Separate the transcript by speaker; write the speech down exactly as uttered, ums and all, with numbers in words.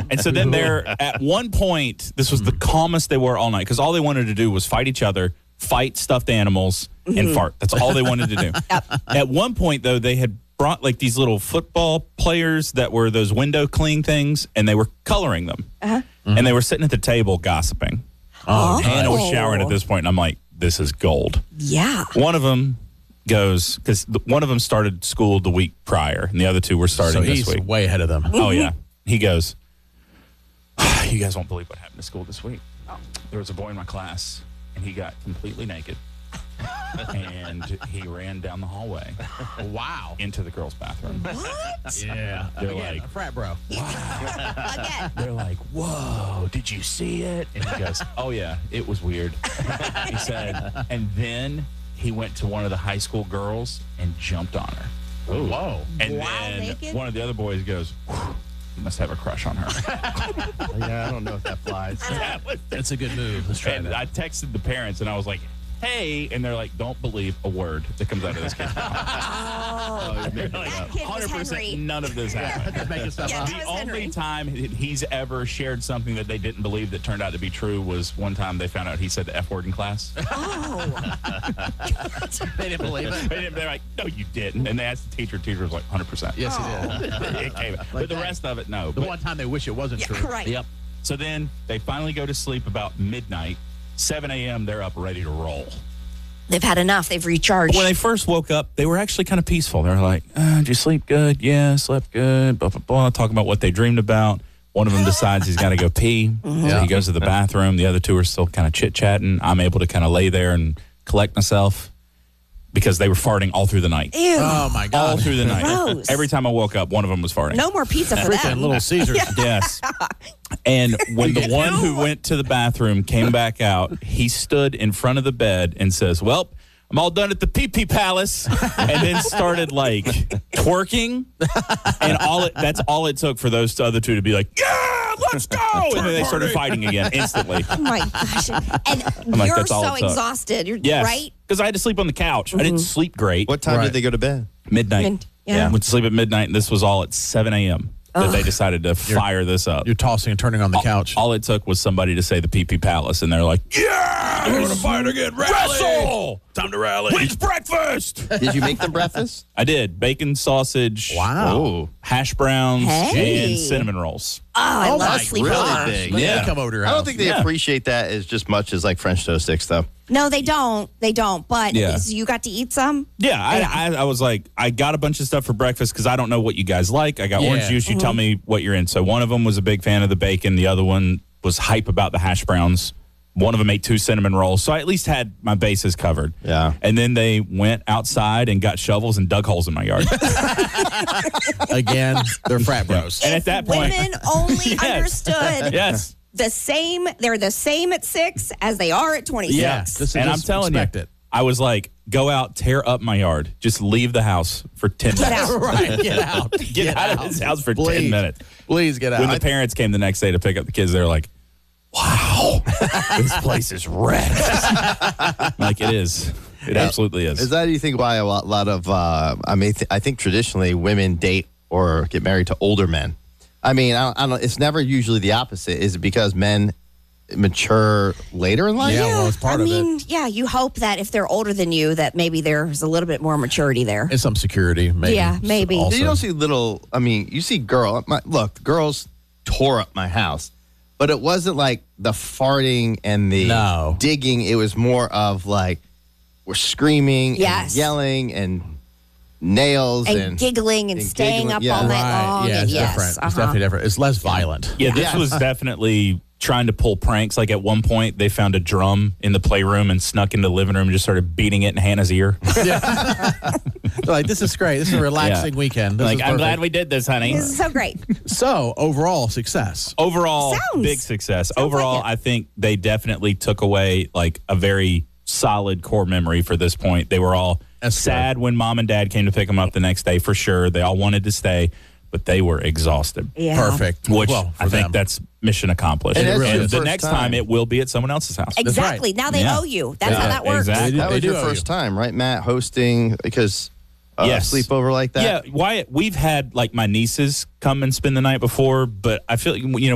Speaker 1: And so then they're, at one point, this was the calmest they were all night, because all they wanted to do was fight each other, fight stuffed animals, mm-hmm. and fart. That's all they wanted to do. Yep. At one point, though, they had brought like these little football players that were those window clean things, and they were coloring them. Uh-huh. Mm-hmm. And they were sitting at the table gossiping. Oh, Hannah was showering at this point, and I'm like, this is gold.
Speaker 2: Yeah.
Speaker 1: One of them goes, because one of them started school the week prior, and the other two were starting
Speaker 3: so
Speaker 1: this week.
Speaker 3: he's way ahead of them.
Speaker 2: Mm-hmm.
Speaker 1: Oh, yeah. He goes, you guys won't believe what happened to school this week. There was a boy in my class, and he got completely naked, and he ran down the hallway.
Speaker 3: Wow.
Speaker 1: Into the girls' bathroom.
Speaker 2: What?
Speaker 3: Yeah.
Speaker 1: They're
Speaker 3: Again,
Speaker 1: like,
Speaker 3: a frat bro.
Speaker 1: Wow.
Speaker 2: Again.
Speaker 1: They're like, whoa, did you see it? And he goes, oh, yeah, it was weird. He said, and then he went to one of the high school girls and jumped on her.
Speaker 3: Ooh. Whoa.
Speaker 1: And
Speaker 2: While
Speaker 1: then
Speaker 2: naked?
Speaker 1: one of the other boys goes, you must have a crush on her.
Speaker 4: Yeah, I don't know if that flies.
Speaker 1: That was-
Speaker 3: That's a good move. Let's try
Speaker 1: and
Speaker 3: that.
Speaker 1: I texted the parents, and I was like, hey, and they're like, don't believe a word that comes out of this kid's mouth.
Speaker 2: Oh,
Speaker 1: They're
Speaker 2: that
Speaker 1: like,
Speaker 2: kid was
Speaker 1: one hundred percent
Speaker 2: Henry.
Speaker 1: none of this happened.
Speaker 3: Just making stuff
Speaker 2: Yeah,
Speaker 3: up.
Speaker 2: that
Speaker 1: The
Speaker 2: was
Speaker 1: only
Speaker 2: Henry.
Speaker 1: time he's ever shared something that they didn't believe that turned out to be true was one time they found out he said the F word in class.
Speaker 2: Oh.
Speaker 3: They didn't believe it.
Speaker 1: They didn't- They're like, no, you didn't. And they asked the teacher. The teacher was like, one hundred percent.
Speaker 3: Yes, he did.
Speaker 1: It came. But the
Speaker 3: that.
Speaker 1: rest of it, no.
Speaker 3: The
Speaker 1: But-
Speaker 3: one time they wish it wasn't
Speaker 2: Yeah,
Speaker 3: true.
Speaker 2: right.
Speaker 1: Yep. So then they finally go to sleep about midnight. seven a.m., they're up ready to roll.
Speaker 2: They've had enough. They've recharged.
Speaker 1: When they first woke up, they were actually kind of peaceful. They were like, uh, did you sleep good? Yeah, slept good. Blah, blah, blah. Talking about what they dreamed about. One of them decides he's got to go pee.
Speaker 2: Mm-hmm.
Speaker 1: So he goes to the bathroom. The other two are still kind of chit-chatting. I'm able to kind of lay there and collect myself because they were farting all through the night.
Speaker 2: Ew.
Speaker 3: Oh, my God.
Speaker 1: All through the night.
Speaker 2: Gross.
Speaker 1: Every time I woke up, one of them was farting.
Speaker 2: No more pizza for
Speaker 3: Freaking
Speaker 2: them.
Speaker 3: Little Caesars.
Speaker 1: Yes. And when the one who went to the bathroom came back out, he stood in front of the bed and says, well, I'm all done at the Pee Pee Palace, and then started like twerking. And all it, that's all it took for those other two to be like, yeah, let's go. And then they started fighting again instantly.
Speaker 2: Oh, my gosh. And
Speaker 1: like,
Speaker 2: you're
Speaker 1: that's all
Speaker 2: so
Speaker 1: it took.
Speaker 2: exhausted. You're
Speaker 1: Yes.
Speaker 2: right?
Speaker 1: Because I had to sleep on the couch. I didn't sleep great.
Speaker 4: What time
Speaker 3: Right.
Speaker 4: did they go to bed?
Speaker 1: Midnight.
Speaker 2: Mid- yeah.
Speaker 1: Went to sleep at midnight, and this was all at seven a.m. that they decided to fire this up.
Speaker 3: You're tossing and turning on the couch.
Speaker 1: All it took was somebody to say the Pee Pee Palace, and they're like, yeah, we're going to fight again. Wrestle! Time to rally. When's breakfast?
Speaker 4: Did you make them breakfast?
Speaker 1: I did. Bacon, sausage,
Speaker 3: Wow.
Speaker 4: Ooh.
Speaker 1: hash browns,
Speaker 2: Hey.
Speaker 1: and cinnamon rolls.
Speaker 2: Oh, I
Speaker 3: Oh,
Speaker 2: love
Speaker 3: my
Speaker 2: sleep
Speaker 4: really
Speaker 2: bars.
Speaker 4: big.
Speaker 3: When
Speaker 1: Yeah.
Speaker 3: they come over to your
Speaker 4: I
Speaker 3: house.
Speaker 4: don't think they
Speaker 1: Yeah.
Speaker 4: appreciate that as just much as like French toast sticks, though.
Speaker 2: No, they don't. They don't. But
Speaker 1: Yeah.
Speaker 2: so you got to eat some?
Speaker 1: Yeah, I,
Speaker 2: Yeah.
Speaker 1: I, I was like, I got a bunch of stuff for breakfast because I don't know what you guys like. I got
Speaker 3: Yeah.
Speaker 1: orange juice. You tell me what you're in. So one of them was a big fan of the bacon. The other one was hype about the hash browns. One of them ate two cinnamon rolls. So I at least had my bases covered.
Speaker 4: Yeah.
Speaker 1: And then they went outside and got shovels and dug holes in my yard.
Speaker 3: Again, they're frat bros.
Speaker 1: And
Speaker 2: If
Speaker 1: at that point-
Speaker 2: women only
Speaker 1: Yes.
Speaker 2: understood
Speaker 1: Yes.
Speaker 2: the same, they're the same at six as they are at twenty-six.
Speaker 3: Yeah. This is
Speaker 1: And I'm
Speaker 3: just
Speaker 1: telling you,
Speaker 3: expect it.
Speaker 1: I was like, go out, tear up my yard. Just leave the house for ten
Speaker 2: Get
Speaker 1: minutes.
Speaker 2: out.
Speaker 3: Right. Get out.
Speaker 1: Get, out, of this house for
Speaker 3: Please.
Speaker 1: ten minutes.
Speaker 3: Please get out.
Speaker 1: When the parents came the next day to pick up the kids, they were like, wow, this place is wrecked. Like it is. It absolutely is.
Speaker 4: Is that, do you think, why a lot, lot of, uh, I mean, th- I think traditionally women date or get married to older men? I mean, I don't, I don't, it's never usually the opposite. Is it because men mature later in life?
Speaker 3: Yeah, well, it's part
Speaker 2: I
Speaker 3: of
Speaker 2: mean,
Speaker 3: it.
Speaker 2: yeah, you hope that if they're older than you, that maybe there's a little bit more maturity there.
Speaker 3: And some security, maybe.
Speaker 2: Yeah, maybe.
Speaker 3: Also.
Speaker 4: You don't see little, I mean, you see girl, my, look, girls tore up my house, but it wasn't like the farting and the
Speaker 3: No.
Speaker 4: digging. It was more of like, we're screaming
Speaker 2: Yes.
Speaker 4: and yelling and nails
Speaker 2: and,
Speaker 4: and,
Speaker 2: giggling and,
Speaker 4: and
Speaker 2: staying
Speaker 4: giggling,
Speaker 2: up
Speaker 4: yeah.
Speaker 2: all night
Speaker 3: Right.
Speaker 2: long.
Speaker 3: Yeah,
Speaker 2: and
Speaker 3: it's
Speaker 2: yes,
Speaker 3: different. It's
Speaker 2: uh-huh.
Speaker 3: definitely different. It's less violent.
Speaker 1: Yeah, this
Speaker 4: Yes.
Speaker 1: was definitely trying to pull pranks. Like at one point, they found a drum in the playroom and snuck into the living room and just started beating it in Hannah's ear.
Speaker 3: They're like, this is great. This is a relaxing
Speaker 1: Yeah.
Speaker 3: weekend. This
Speaker 1: Like,
Speaker 3: is
Speaker 1: I'm glad
Speaker 3: perfect.
Speaker 1: we did this, honey.
Speaker 2: This is so great.
Speaker 3: So, overall, success.
Speaker 1: Overall,
Speaker 2: Sounds-
Speaker 1: big success.
Speaker 2: sounds
Speaker 1: Overall,
Speaker 2: like it.
Speaker 1: I think they definitely took away like a very solid core memory for this point. They were all
Speaker 3: That's
Speaker 1: sad when mom and dad came to pick them up the next day for sure. They all wanted to stay, but they were exhausted.
Speaker 2: Yeah.
Speaker 3: Perfect.
Speaker 1: Which
Speaker 3: well, for
Speaker 1: I think
Speaker 3: them.
Speaker 1: that's mission accomplished.
Speaker 4: And
Speaker 1: And,
Speaker 4: it's the
Speaker 1: the
Speaker 4: first
Speaker 1: next time.
Speaker 4: time.
Speaker 1: it will be at someone else's house.
Speaker 2: Exactly.
Speaker 3: right.
Speaker 2: Now they
Speaker 1: Yeah.
Speaker 2: owe you. That's
Speaker 1: Yeah,
Speaker 2: how that works.
Speaker 1: exactly.
Speaker 3: They
Speaker 4: that
Speaker 3: do-
Speaker 4: was
Speaker 3: they
Speaker 4: your
Speaker 3: do owe
Speaker 4: first
Speaker 3: you.
Speaker 4: time, right, Matt, hosting because uh,
Speaker 1: Yes.
Speaker 4: sleepover like that?
Speaker 1: Yeah, Wyatt, we've had like my nieces come and spend the night before, but I feel, you know,